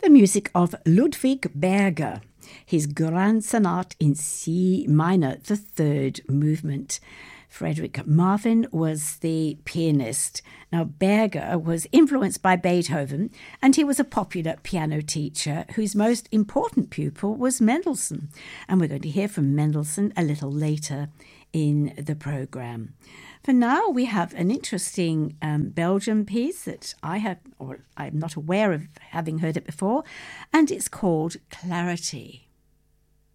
the music of Ludwig Berger, his Grand Sonate in C minor, the third movement. Frederick Marvin was the pianist. Now, Berger was influenced by Beethoven, and he was a popular piano teacher whose most important pupil was Mendelssohn. And we're going to hear from Mendelssohn a little later in the programme. For now, we have an interesting Belgian piece that I'm not aware of having heard it before, and it's called Clarity.